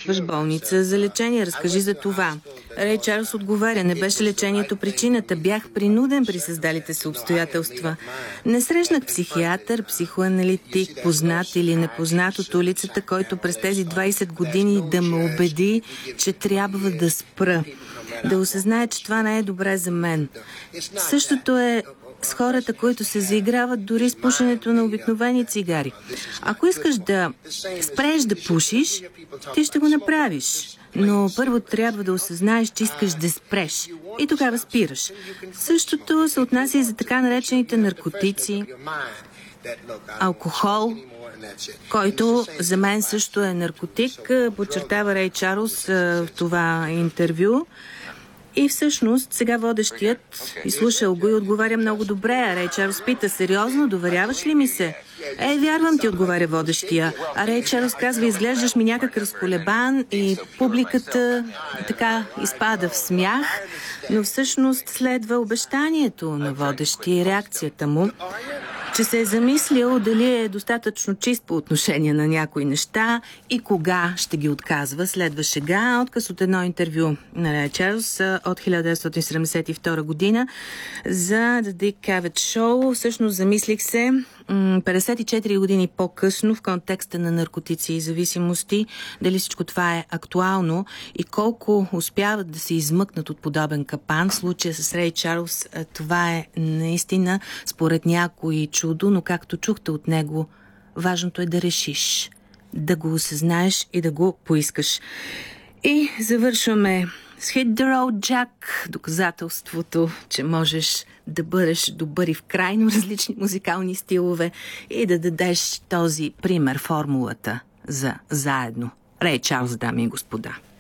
изчакваш болница за лечение. Разкажи за това. Рей Чарлз отговаря: не беше лечението причината. Бях принуден при създалите се обстоятелства. Не срещнах психиатър, психоаналитик, познат или непознат от улицата, който през тези 20 години да ме убеди, че трябва да спра. Да осъзнае, че това не е добре за мен. Същото е с хората, които се заиграват дори с пушенето на обикновени цигари. Ако искаш да спреш да пушиш, ти ще го направиш. Но първо трябва да осъзнаеш, че искаш да спреш. И тогава спираш. Същото се отнася и за така наречените наркотици, алкохол, който за мен също е наркотик, подчертава Рей Чарлз в това интервю. И всъщност сега водещият изслушал го и отговаря много добре. А Рей Чарлз пита: сериозно, доверяваш ли ми се? Вярвам ти, отговаря водещия. А Рей Чарлз казва: изглеждаш ми някак разколебан, и публиката така изпада в смях, но всъщност следва обещанието на водещия и реакцията му, че се е замислил дали е достатъчно чист по отношение на някои неща и кога ще ги отказва. Следва шега. Отказ от едно интервю на Рей Чарлз от 1972 година за The Dick Cavett Show. Всъщност замислих се 54 години по-късно в контекста на наркотици и зависимости, дали всичко това е актуално и колко успяват да се измъкнат от подобен капан. В случая с Рей Чарлз това е наистина според някои чудо, но както чухте от него, важното е да решиш, да го осъзнаеш и да го поискаш. И завършваме с Hit the Road Jack, доказателството, че можеш да бъдеш добър и в крайно различни музикални стилове и да дадеш този пример, формулата за заедно. Рей Чарлз, дами и господа.